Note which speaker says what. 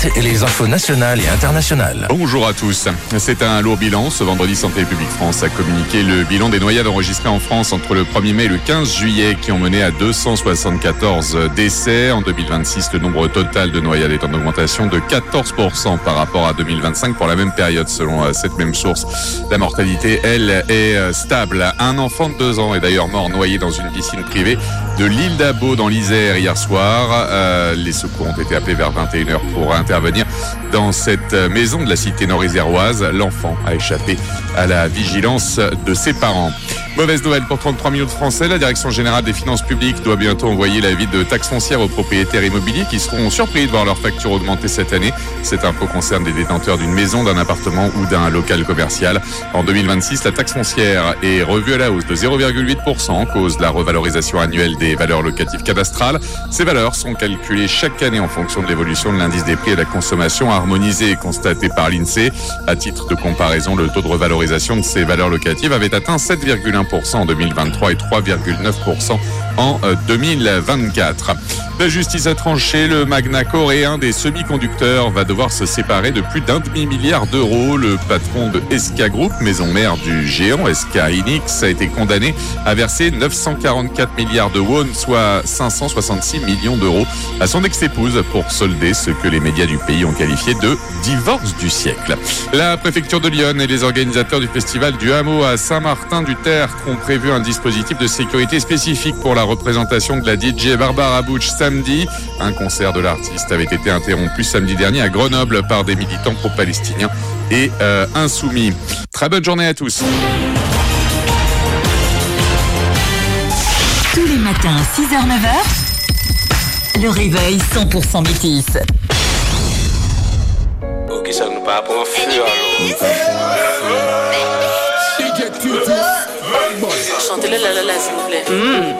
Speaker 1: et les infos nationales et internationales.
Speaker 2: Bonjour à tous. C'est un lourd bilan. Ce vendredi, Santé publique France a communiqué le bilan des noyades enregistrées en France entre le 1er mai et le 15 juillet qui ont mené à 274 décès. En 2026, le nombre total de noyades est en augmentation de 14% par rapport à 2025 pour la même période selon cette même source. La mortalité, elle, est stable. Un enfant de 2 ans est d'ailleurs mort noyé dans une piscine privée de l'île d'Abo dans l'Isère hier soir. Les secours ont été appelés vers 21h pour intervenir dans cette maison de la cité nord-iséroise. L'enfant a échappé à la vigilance de ses parents. Mauvaise nouvelle pour 33 millions de Français. La Direction générale des finances publiques doit bientôt envoyer l'avis de taxe foncière aux propriétaires immobiliers qui seront surpris de voir leur facture augmenter cette année. Cet impôt concerne les détenteurs d'une maison, d'un appartement ou d'un local commercial. En 2026, la taxe foncière est revue à la hausse de 0,8% en cause de la revalorisation annuelle des valeurs locatives cadastrales. Ces valeurs sont calculées chaque année en fonction de l'évolution de l'indice des prix et de la consommation harmonisé et constaté par l'INSEE. À titre de comparaison, le taux de revalorisation de ces valeurs locatives avait atteint 7,1% en 2023 et 3,9% en 2024. La justice a tranché. Le magnat coréen des semi-conducteurs va devoir se séparer de plus d'1 demi-milliard d'euros. Le patron de SK Group, maison mère du géant SK Hynix, a été condamné à verser 944 milliards de won, soit 566 millions d'euros, à son ex-épouse pour solder ce que les médias du pays ont qualifié de divorce du siècle. La préfecture de Lyon et les organisateurs du festival du Hameau à Saint-Martin-du-Tertre ont prévu un dispositif de sécurité spécifique pour la représentation de la DJ Barbara Bush samedi. Un concert de l'artiste avait été interrompu samedi dernier à Grenoble par des militants pro-palestiniens et insoumis. Très bonne journée à tous.
Speaker 3: Tous les matins, 6h-9h, le réveil 100% métis.
Speaker 4: Ok, ça nous part pour un feu alors.
Speaker 5: Chantez-le la la la s'il vous plaît.